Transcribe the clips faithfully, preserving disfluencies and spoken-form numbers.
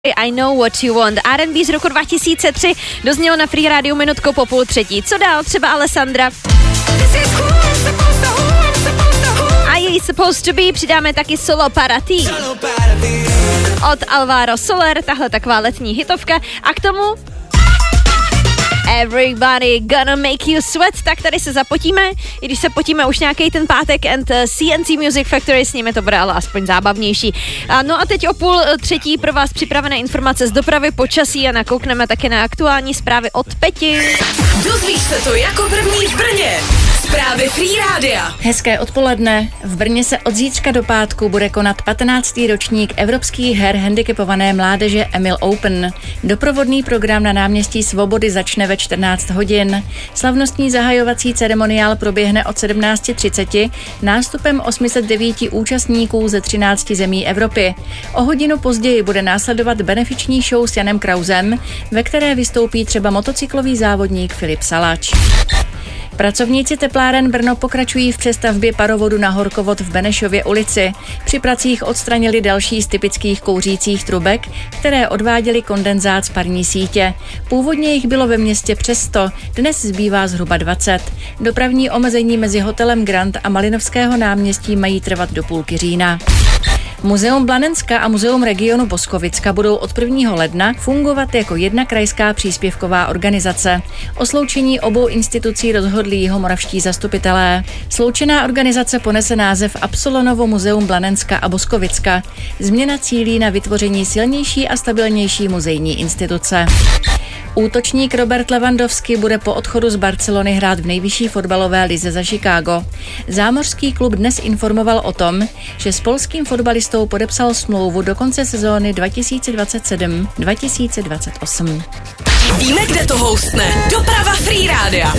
I know what you want. R and B z roku dva tisíce tři doznělo na Free Radio minutko po půl třetí. Co dál? Třeba Alessandra. A její Supposed to be přidáme taky Solo para ti. Od Alvaro Soler, tahle taková letní hitovka. A k tomu Everybody gonna make you sweat, tak tady se zapotíme, i když se potíme už nějaký ten pátek and C N C Music Factory, s nimi to bude ale aspoň zábavnější. A no a teď o půl třetí pro vás připravené informace z dopravy, počasí a nakoukneme také na aktuální zprávy od Peti. Dozvíš se to jako první v Brně. Zprávy Free Rádia. Hezké odpoledne. V Brně se od zítřka do pátku bude konat patnáctý ročník evropských her handicapované mládeže Emil Open. Doprovodný program na náměstí Svobody začne ve čtrnáct hodin. Slavnostní zahajovací ceremoniál proběhne od sedmnáct třicet nástupem osm set devět účastníků ze třinácti zemí Evropy. O hodinu později bude následovat benefiční show s Janem Krausem, ve které vystoupí třeba motocyklový závodník Filip Salač. Pracovníci tepláren Brno pokračují v přestavbě parovodu na horkovod v Benešově ulici. Při pracích odstranili další z typických kouřících trubek, které odváděly kondenzát z parní sítě. Původně jich bylo ve městě přes sto, dnes zbývá zhruba dvacet. Dopravní omezení mezi hotelem Grand a Malinovského náměstí mají trvat do půlky října. Muzeum Blanenska a Muzeum regionu Boskovicka budou od prvního ledna fungovat jako jedna krajská příspěvková organizace. O sloučení obou institucí rozhodli jihomoravští zastupitelé. Sloučená organizace ponese název Absolonovo Muzeum Blanenska a Boskovicka. Změna cílí na vytvoření silnější a stabilnější muzejní instituce. Útočník Robert Lewandowski bude po odchodu z Barcelony hrát v nejvyšší fotbalové lize za Chicago. Zámořský klub dnes informoval o tom, že s polským fotbalistou podepsal smlouvu do konce sezóny dva tisíce dvacet sedm dva tisíce dvacet osm. Víme, kde to houstne. Doprava Free Rádia.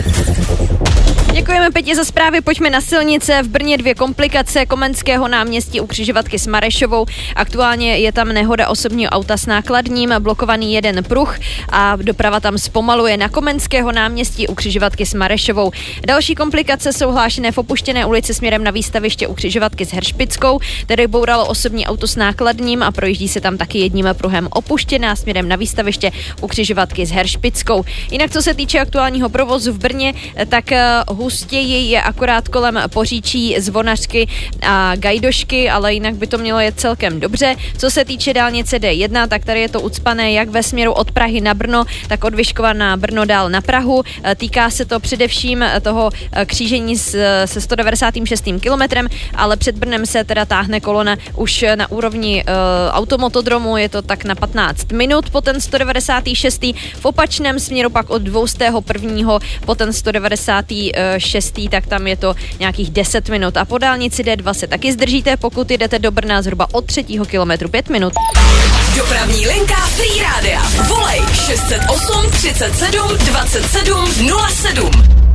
Děkujeme Petě za zprávy, pojďme na silnice. V Brně dvě komplikace, Komenského náměstí u křižovatky s Marešovou. Aktuálně je tam nehoda osobního auta s nákladním, blokovaný jeden pruh a doprava tam zpomaluje. Na Komenského náměstí u křižovatky s Marešovou. Další komplikace jsou hlášené v opuštěné ulici směrem na výstaviště u křižovatky s Heršpickou, tedy bouralo osobní auto s nákladním a projíždí se tam taky jedním pruhem opuštěná směrem na výstaviště u křižovatky s Heršpickou. Jinak co se týče aktuálního provozu v Brně, tak hustěji je akorát kolem Poříčí, Zvonařky a Gajdošky, ale jinak by to mělo jet celkem dobře. Co se týče dálnice D jedna, tak tady je to ucpané jak ve směru od Prahy na Brno, tak od Vyškova na Brno dál na Prahu. Týká se to především toho křížení se sto devadesát šest kilometrem, ale před Brnem se teda táhne kolona už na úrovni uh, automotodromu, je to tak na patnáct minut po ten sto devadesát šest. V opačném směru pak od dvousta prvního po ten sto devadesát šest, tak tam je to nějakých deset minut. A po dálnici D dva se taky zdržíte, pokud jdete do Brna zhruba od třetího kilometru pět minut. Dopravní linka Free Rádia. Volej šest set osm třicet sedm dvacet sedm nula sedm.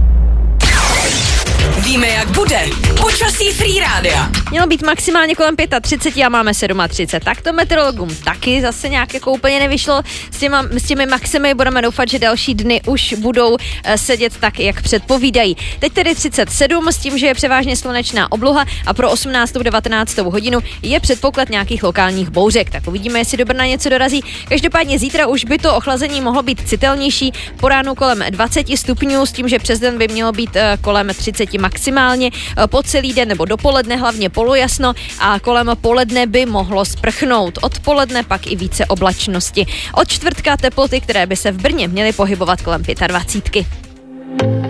Víme, jak bude. Počasí Free Rádia. Mělo být maximálně kolem třicet pět a máme třicet sedm. Tak to meteorologům taky zase nějak jako úplně nevyšlo. S, těma, s těmi maximy budeme doufat, že další dny už budou uh, sedět tak, jak předpovídají. Teď tedy třicet sedm s tím, že je převážně slunečná obloha a pro osmnáctou devatenáctou hodinu je předpoklad nějakých lokálních bouřek. Tak uvidíme, jestli do Brna něco dorazí. Každopádně zítra už by to ochlazení mohlo být citelnější. Po ránu kolem dvacet stupňů s tím, že přes den by mělo být uh, kolem třicet maximálně. Po celý den nebo dopoledne hlavně polojasno a kolem poledne by mohlo sprchnout. Odpoledne pak i více oblačnosti. Od čtvrtka teploty, které by se v Brně měly pohybovat kolem dvacet pět.